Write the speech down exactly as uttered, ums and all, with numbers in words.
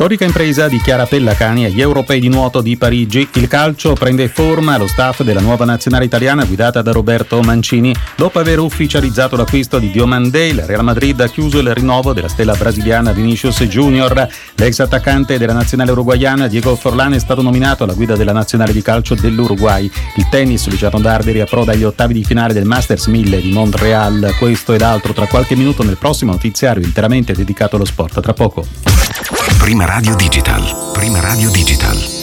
Storica impresa di Chiara Pellacani agli Europei di nuoto di Parigi. Il calcio prende forma allo staff della nuova nazionale italiana guidata da Roberto Mancini. Dopo aver ufficializzato l'acquisto di Diomandé, il Real Madrid ha chiuso il rinnovo della stella brasiliana Vinicius Junior. L'ex attaccante della nazionale uruguayana Diego Forlán è stato nominato alla guida della nazionale di calcio dell'Uruguay. Il tennis, Luciano Darderi approda agli ottavi di finale del Masters mille di Montreal. Questo ed altro tra qualche minuto nel prossimo notiziario interamente dedicato allo sport. Tra poco. Prima Radio Digital. Prima Radio Digital.